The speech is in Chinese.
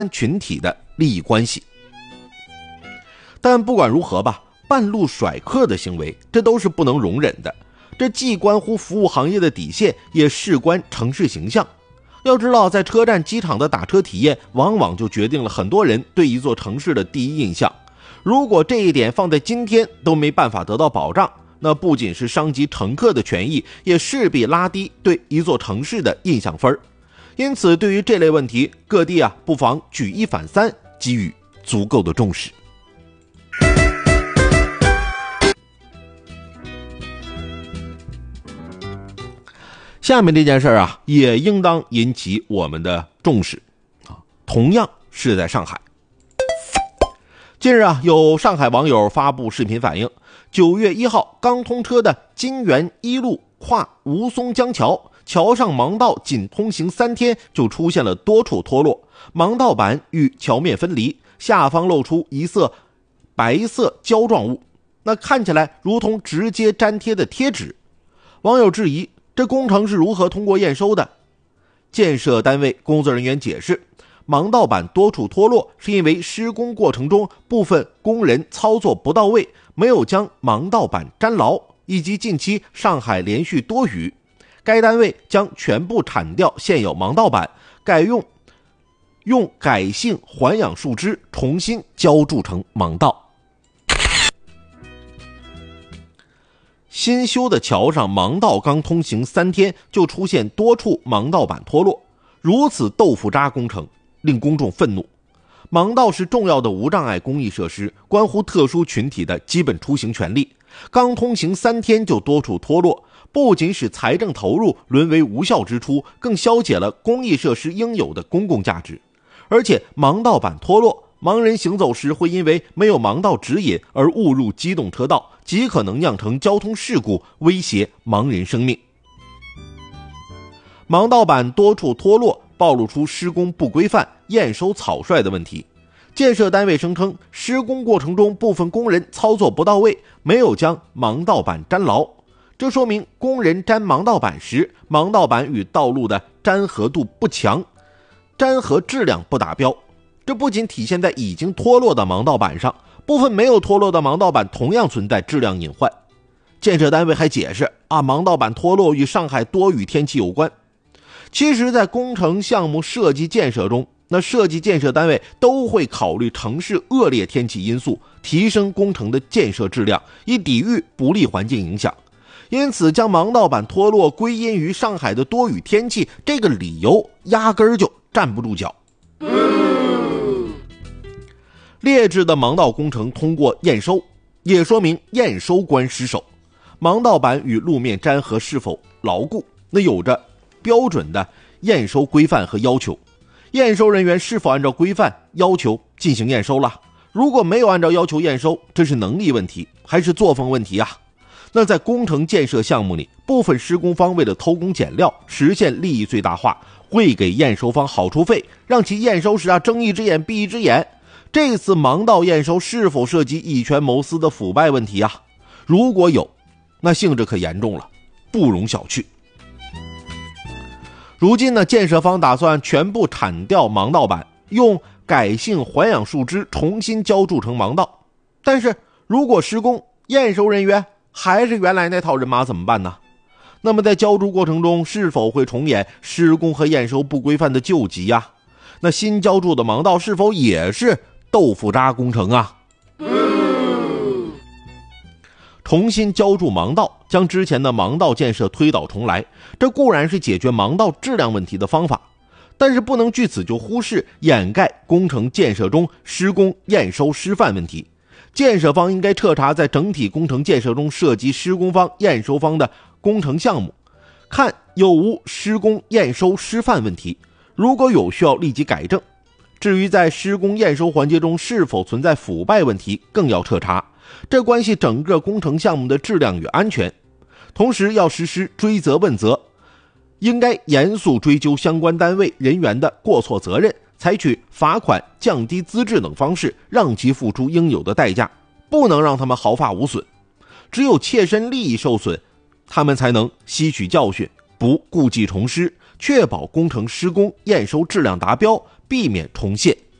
群体的利益关系。但不管如何吧，半路甩客的行为，这都是不能容忍的。这既关乎服务行业的底线，也事关城市形象。要知道，在车站、机场的打车体验，往往就决定了很多人对一座城市的第一印象。如果这一点放在今天都没办法得到保障，那不仅是伤及乘客的权益，也势必拉低对一座城市的印象分。因此，对于这类问题，各地不妨举一反三，给予足够的重视。下面这件事也应当引起我们的重视同样是在上海。近日有上海网友发布视频反映，9月1号刚通车的金源一路跨吴淞江桥，桥上盲道仅通行3天就出现了多处脱落，盲道板与桥面分离，下方露出一色白色胶状物，那看起来如同直接粘贴的贴纸。网友质疑，这工程是如何通过验收的？建设单位工作人员解释，盲道板多处脱落是因为施工过程中部分工人操作不到位，没有将盲道板粘牢，以及近期上海连续多雨，该单位将全部铲掉现有盲道板，改用改性环氧树脂重新浇筑成盲道。新修的桥上盲道刚通行3天就出现多处盲道板脱落，如此豆腐渣工程令公众愤怒。盲道是重要的无障碍公益设施，关乎特殊群体的基本出行权利，刚通行3天就多处脱落，不仅使财政投入沦为无效支出，更消解了公益设施应有的公共价值。而且盲道板脱落，盲人行走时会因为没有盲道指引而误入机动车道，极可能酿成交通事故，威胁盲人生命。盲道板多处脱落，暴露出施工不规范、验收草率的问题。建设单位声称，施工过程中部分工人操作不到位，没有将盲道板粘牢。这说明工人粘盲道板时，盲道板与道路的粘合度不强，粘合质量不达标。这不仅体现在已经脱落的盲道板上，部分没有脱落的盲道板同样存在质量隐患。建设单位还解释盲道板脱落与上海多雨天气有关。其实在工程项目设计建设中，那设计建设单位都会考虑城市恶劣天气因素，提升工程的建设质量，以抵御不利环境影响。因此将盲道板脱落归因于上海的多雨天气，这个理由压根儿就站不住脚。劣质的盲道工程通过验收，也说明验收官失守。盲道板与路面粘合是否牢固，那有着标准的验收规范和要求。验收人员是否按照规范要求进行验收了？如果没有按照要求验收，这是能力问题还是作风问题啊？那在工程建设项目里，部分施工方为了偷工减料，实现利益最大化，会给验收方好处费，让其验收时睁一只眼闭一只眼。这次盲道验收是否涉及以权谋私的腐败问题啊？如果有，那性质可严重了，不容小觑。如今呢，建设方打算全部铲掉盲道板，用改性环氧树脂重新浇筑成盲道。但是如果施工验收人员还是原来那套人马怎么办呢？那么在浇筑过程中是否会重演施工和验收不规范的旧疾啊？那新浇筑的盲道是否也是豆腐渣工程啊？重新浇筑盲道，将之前的盲道建设推倒重来，这固然是解决盲道质量问题的方法，但是不能据此就忽视掩盖工程建设中施工验收失范问题。建设方应该彻查在整体工程建设中涉及施工方、验收方的工程项目，看有无施工验收失范问题，如果有需要立即改正。至于在施工验收环节中是否存在腐败问题，更要彻查，这关系整个工程项目的质量与安全。同时要实施追责问责，应该严肃追究相关单位人员的过错责任，采取罚款、降低资质等方式，让其付出应有的代价，不能让他们毫发无损。只有切身利益受损，他们才能吸取教训，不故技重施，确保工程施工验收质量达标，避免重现